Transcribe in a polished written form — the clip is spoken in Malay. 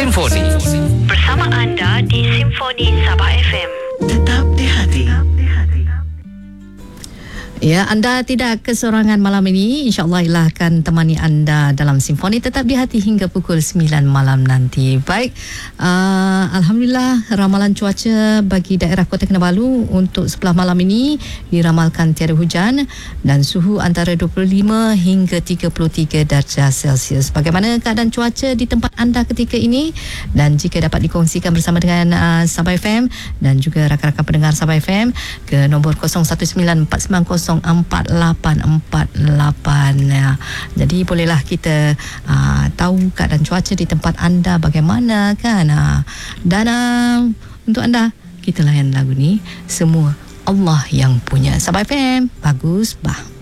Simfoni. Bersama anda di Simfoni Sabah FM. Tetap di hati. Ya, anda tidak kesorangan malam ini. InsyaAllah Ilah akan temani anda dalam Simfoni Tetap di Hati hingga pukul 9 malam nanti. Baik, Alhamdulillah ramalan cuaca bagi daerah Kota Kinabalu untuk sebelah malam ini diramalkan tiada hujan dan suhu antara 25 hingga 33 darjah Celsius. Bagaimana keadaan cuaca di tempat anda ketika ini? Dan jika dapat dikongsikan bersama dengan Sabah FM dan juga rakan-rakan pendengar Sabah FM ke nombor 0194904848 ya. Jadi bolehlah kita tahu keadaan cuaca di tempat anda bagaimana kan. Dan untuk anda kita layan lagu ni Semua Allah yang Punya. Sabah FM, bagus bah.